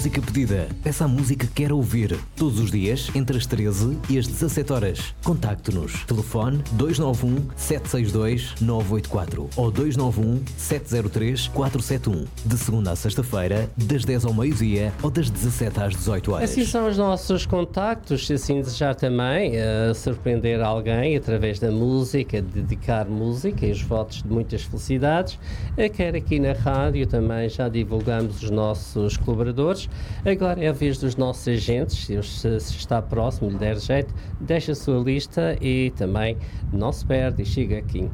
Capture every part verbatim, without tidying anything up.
música pedida. Peça a música que quer ouvir. Todos os dias, entre as treze e as dezassete horas. Contacte-nos. Telefone dois nove um, sete seis dois, nove oito quatro ou dois nove um, sete zero três, quatro sete um. De segunda a sexta-feira, das dez ao meio-dia ou das dezassete às dezoito horas. Assim são os nossos contactos. Se assim desejar também uh, surpreender alguém através da música, dedicar música e os votos de muitas felicidades, uh, quer aqui na rádio também já divulgamos os nossos colaboradores. Agora é a vez dos nossos agentes. Se, se está próximo, lhe der jeito, deixa a sua lista e também não se perde e chega aqui.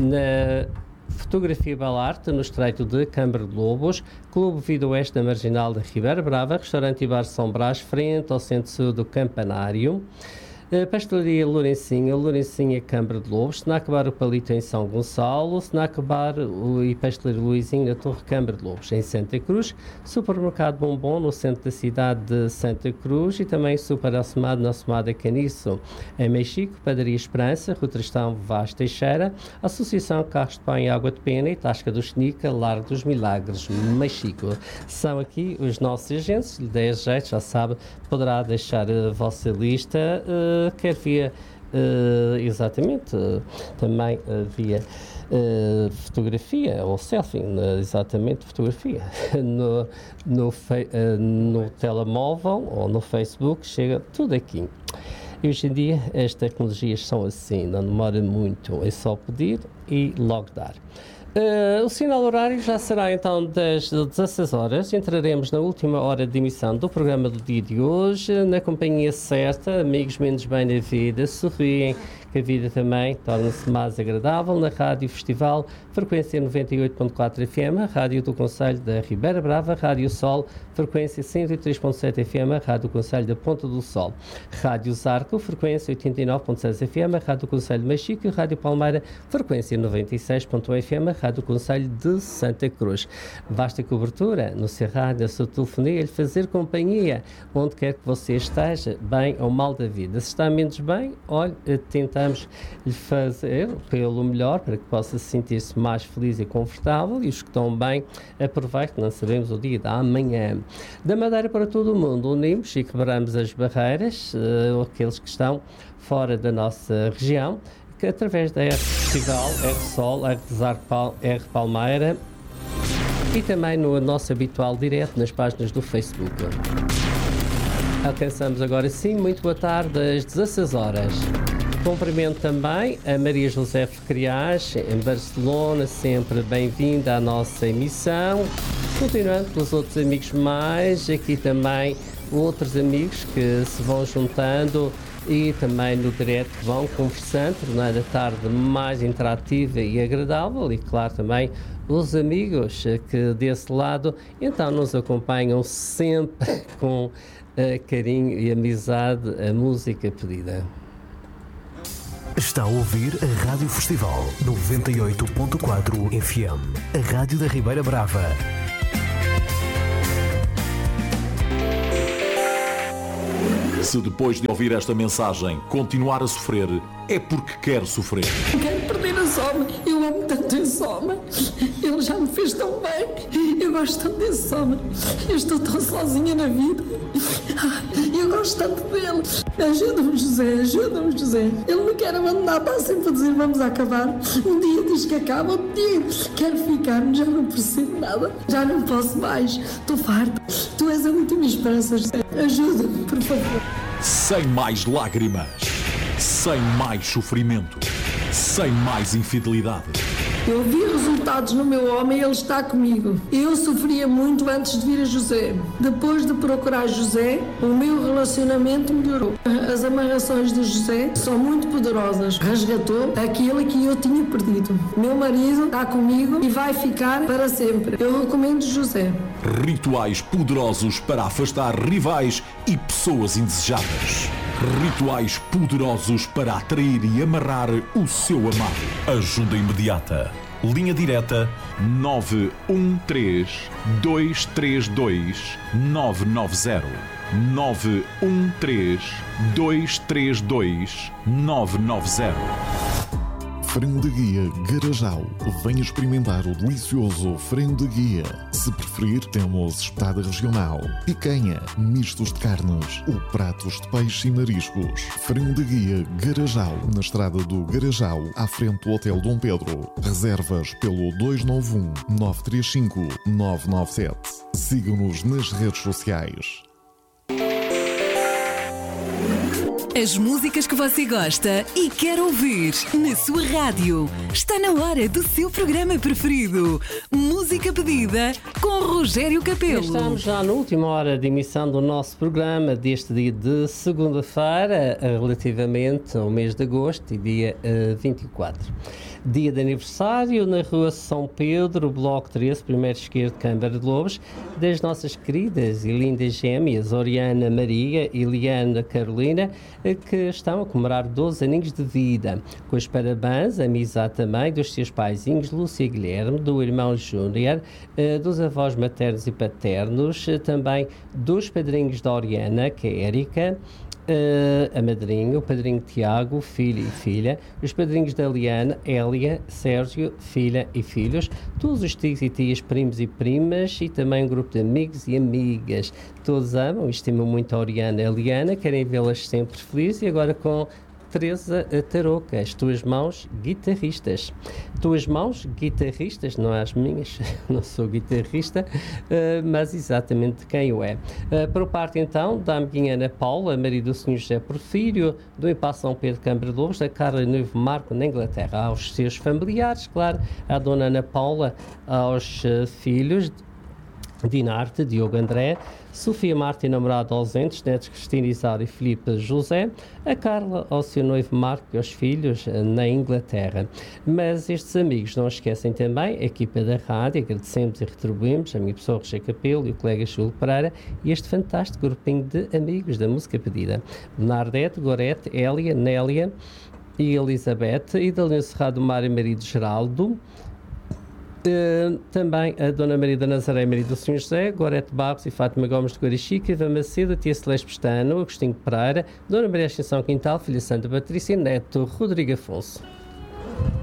Na Fotografia Balarte, no Estreito de Câmara de Lobos, Clube Vida Oeste da Marginal da Ribeira Brava, Restaurante e Bar São Brás, frente ao Centro Sul do Campanário. Pastelaria Lourencinha, Lourencinha Câmara de Lobos, Snack Bar o Palito em São Gonçalo, Snack Bar e Pastelaria Luizinho na Torre Câmara de Lobos em Santa Cruz, Supermercado Bombom no centro da cidade de Santa Cruz e também Super Assomado na Assomada Caniço em Mexico, Padaria Esperança, Rua Tristão Vaz Teixeira, Associação Carros de Pão e Água de Pena e Tasca do Chenica, Largo dos Milagres, Mexico. São aqui os nossos agentes, lhe der jeito, já sabe, poderá deixar a vossa lista, uh, quer via, uh, exatamente, uh, também uh, via uh, fotografia ou selfie, uh, exatamente fotografia, no, no, fe, uh, no telemóvel ou no Facebook, chega tudo aqui. E hoje em dia as tecnologias são assim, não demora muito, é só pedir e logo dar. Uh, o sinal horário já será então das dezasseis horas, entraremos na última hora de emissão do programa do dia de hoje, na companhia certa, amigos menos bem na vida, sorriem, que a vida também torna-se mais agradável, na Rádio Festival, frequência noventa e oito ponto quatro F M, Rádio do Concelho da Ribeira Brava, Rádio Sol, frequência cento e três ponto sete F M, Rádio do Concelho da Ponta do Sol, Rádio Zarco, frequência oitenta e nove ponto seis F M, Rádio do Concelho de Mexico e Rádio Palmeira, frequência noventa e seis ponto um F M, Rádio do Concelho de Santa Cruz. Vasta cobertura no seu rádio, na sua telefonia, lhe fazer companhia, onde quer que você esteja, bem ou mal da vida. Se está menos bem, olhe, tentamos lhe fazer pelo melhor, para que possa sentir-se mais feliz e confortável, e os que estão bem, aproveite, não sabemos o dia da amanhã. Da Madeira para todo o mundo, unimos e quebramos as barreiras, uh, aqueles que estão fora da nossa região, que através da R Festival, R Sol, R Zarco, R Palmeira e também no nosso habitual direto nas páginas do Facebook. Alcançamos agora sim, muito boa tarde, às dezasseis horas. Cumprimento também a Maria José Criás, em Barcelona, sempre bem-vinda à nossa emissão. Continuando pelos outros amigos mais, aqui também outros amigos que se vão juntando e também no direto vão conversando, tornando a tarde mais interativa e agradável e, claro, também os amigos que desse lado então nos acompanham sempre com uh, carinho e amizade a música pedida. Está a ouvir a Rádio Festival noventa e oito ponto quatro F M, a Rádio da Ribeira Brava. Se depois de ouvir esta mensagem continuar a sofrer, é porque quer sofrer. Quero perder esse homem. Eu amo tanto esse homem. Ele já me fez tão bem. Eu gosto tanto desse homem. Eu estou tão sozinha na vida. Eu gosto tanto dele. Ajuda-me, José. Ajuda-me, José. Ele me quer abandonar. Está sempre a dizer vamos acabar. Um dia diz que acaba. Outro dia quero ficar. Já não percebo nada. Já não posso mais. Estou farta. Tu és a última esperança, José. Ajuda-me, por favor. Sem mais lágrimas, sem mais sofrimento, sem mais infidelidade. Eu vi resultados no meu homem e ele está comigo. Eu sofria muito antes de vir a José. Depois de procurar José, o meu relacionamento melhorou. As amarrações de José são muito poderosas. Resgatou aquilo que eu tinha perdido. Meu marido está comigo e vai ficar para sempre. Eu recomendo José. Rituais poderosos para afastar rivais e pessoas indesejadas. Rituais poderosos para atrair e amarrar o seu amado. Ajuda imediata. Linha direta nove um três, dois três dois, nove nove zero. nove um três, dois três dois, nove nove zero. Frango da Guia Garajal. Venha experimentar o delicioso frango da Guia. Se preferir, temos espetada regional, picanha, mistos de carnes ou pratos de peixe e mariscos. Frango da Guia Garajal, na estrada do Garajal, à frente do Hotel Dom Pedro. Reservas pelo dois nove um, nove três cinco, nove nove sete. Siga-nos nas redes sociais. As músicas que você gosta e quer ouvir na sua rádio. Está na hora do seu programa preferido. Música pedida com Rogério Capelo. Estamos já na última hora de emissão do nosso programa deste dia de segunda-feira, relativamente ao mês de agosto e dia uh, vinte e quatro. Dia de aniversário na Rua São Pedro, Bloco treze, primeiro esquerdo, Câmara de Lobos, das nossas queridas e lindas gêmeas, Oriana Maria e Liana Carolina, que estão a comemorar doze aninhos de vida. Com os parabéns, a amizade também dos seus paizinhos, Lúcia e Guilherme, do irmão Júnior, dos avós maternos e paternos, também dos padrinhos da Oriana, que é Érica, Uh, a madrinha, o padrinho Tiago, filho e filha, os padrinhos da Liana, Hélia, Sérgio, filha e filhos, todos os tios e tias, primos e primas e também um grupo de amigos e amigas. Todos amam e estimam muito a Oriana e a Liana, querem vê-las sempre felizes e agora com Teresa Tarouca, as tuas mãos guitarristas. Tuas mãos guitarristas, não as minhas, não sou guitarrista, uh, mas exatamente de quem eu é. Uh, por parte então da amiguinha Ana Paula, marido do senhor José Porfírio, do Impasse São Pedro Câmara de Lobos, da Carla Noivo Marco na Inglaterra, aos seus familiares, claro, à dona Ana Paula, aos uh, filhos, Dinarte, Diogo André, Sofia Marta e namorado ausentes, netos Cristina Isaura e Filipe José, a Carla ao seu noivo Marco e aos filhos na Inglaterra. Mas estes amigos não esquecem também a equipa da rádio, agradecemos e retribuímos a minha pessoa Rogério Capelo e o colega Júlio Pereira e este fantástico grupinho de amigos da música pedida. Bernardete, Gorete, Hélia, Nélia e Elizabeth e da Leão Cerrado Mário e marido Geraldo. Uh, também a Dona Maria da Nazaré, marido do senhor José, Gorete Barros e Fátima Gomes de Guarichica, Iva Macedo, Tia Celeste Pestano, Agostinho Pereira, Dona Maria Ascensão Quintal, Filha Santa Patrícia e Neto Rodrigo Afonso.